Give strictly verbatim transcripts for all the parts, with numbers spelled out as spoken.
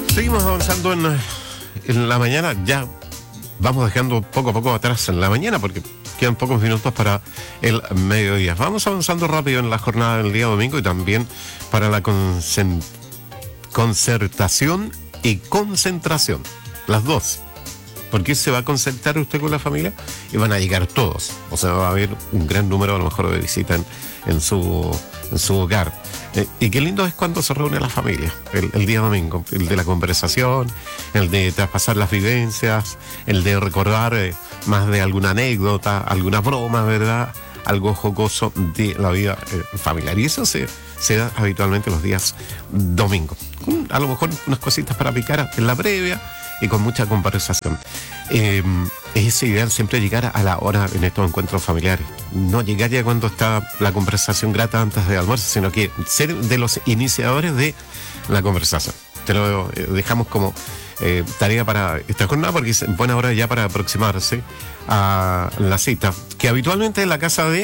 Seguimos avanzando en, en la mañana. Ya vamos dejando poco a poco atrás en la mañana porque quedan pocos minutos para el mediodía. Vamos avanzando rápido en la jornada del día domingo y también para la concent- concertación y concentración. Las dos. Porque se va a concentrar usted con la familia y van a llegar todos. O sea, va a haber un gran número a lo mejor de visitas en, en, su, en su hogar. Eh, y qué lindo es cuando se reúne la familia, el, el día domingo, el de la conversación, el de traspasar las vivencias, el de recordar eh, más de alguna anécdota, alguna broma, ¿verdad? Algo jocoso de la vida eh, familiar. Y eso se, se da habitualmente los días domingos. Con, a lo mejor unas cositas para picar en la previa y con mucha conversación. Eh, es ideal siempre llegar a la hora en estos encuentros familiares. No llegar ya cuando está la conversación grata antes del almuerzo, sino que ser de los iniciadores de la conversación. Te lo eh, dejamos como eh, tarea para esta jornada porque es buena hora ya para aproximarse a la cita, que habitualmente es la casa de,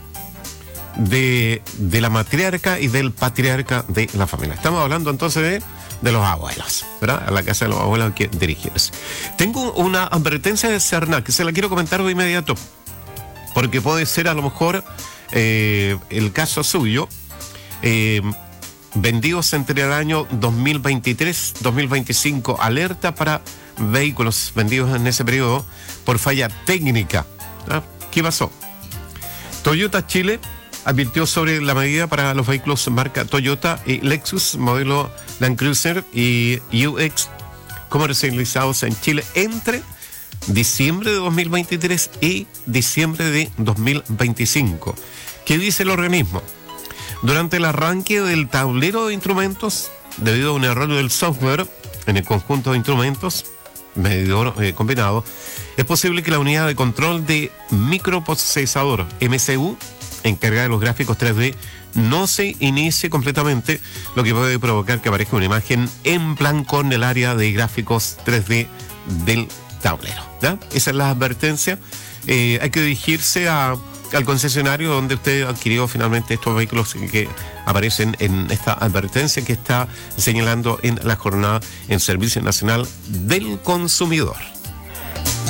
de, de la matriarca y del patriarca de la familia. Estamos hablando entonces de de los abuelos, ¿verdad? A la casa de los abuelos hay que dirigirse. Tengo una advertencia de Cernac que se la quiero comentar de inmediato, porque puede ser a lo mejor eh, el caso suyo. Eh, vendidos entre el año dos mil veintitrés dos mil veinticinco, alerta para vehículos vendidos en ese periodo por falla técnica. ¿Ah? ¿Qué pasó? Toyota Chile advirtió sobre la medida para los vehículos marca Toyota y Lexus, modelo Land Cruiser y U X, comercializados en Chile entre diciembre de dos mil veintitrés y diciembre de dos mil veinticinco. ¿Qué dice el organismo? Durante el arranque del tablero de instrumentos, debido a un error del software en el conjunto de instrumentos, medidor eh, combinado, es posible que la unidad de control de microprocesador M C U encargada de los gráficos tres D no se inicie completamente, lo que puede provocar que aparezca una imagen en blanco en el área de gráficos tres D del tablero, ¿ya? Esa es la advertencia. Eh, hay que dirigirse a, al concesionario donde usted adquirió finalmente estos vehículos que aparecen en esta advertencia que está señalando en la jornada en Servicio Nacional del Consumidor.